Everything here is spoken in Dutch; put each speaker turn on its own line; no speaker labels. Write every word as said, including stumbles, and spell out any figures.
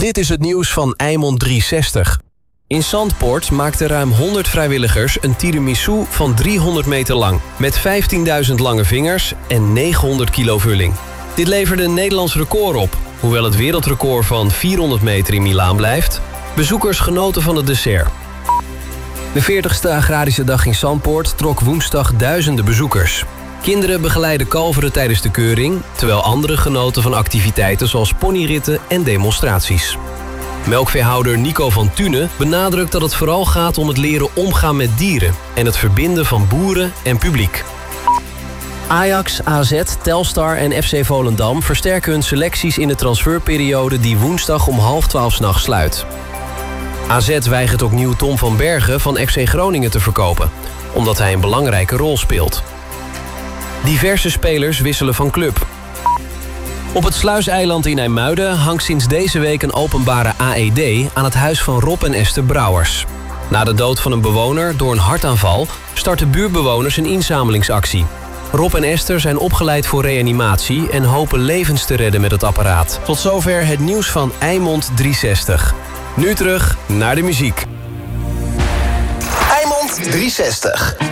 Dit is het nieuws van Eimond driehonderdzestig. In Zandpoort maakten ruim honderd vrijwilligers een tiramisu van driehonderd meter lang, met vijftienduizend lange vingers en negenhonderd kilo vulling. Dit leverde een Nederlands record op, hoewel het wereldrecord van vierhonderd meter in Milaan blijft. Bezoekers genoten van het dessert. De veertigste agrarische dag in Zandpoort trok woensdag duizenden bezoekers. Kinderen begeleiden kalveren tijdens de keuring, terwijl anderen genoten van activiteiten zoals ponyritten en demonstraties. Melkveehouder Nico van Thune benadrukt dat het vooral gaat om het leren omgaan met dieren en het verbinden van boeren en publiek. Ajax, A Z, Telstar en F C Volendam versterken hun selecties in de transferperiode die woensdag om half twaalf 's nachts sluit. A Z weigert opnieuw Tom van Bergen van F C Groningen te verkopen, omdat hij een belangrijke rol speelt. Diverse spelers wisselen van club. Op het Sluiseiland in IJmuiden hangt sinds deze week een openbare A E D aan het huis van Rob en Esther Brouwers. Na de dood van een bewoner door een hartaanval starten buurtbewoners een inzamelingsactie. Rob en Esther zijn opgeleid voor reanimatie en hopen levens te redden met het apparaat. Tot zover het nieuws van Eimond driehonderdzestig. Nu terug naar de muziek.
Eimond driehonderdzestig.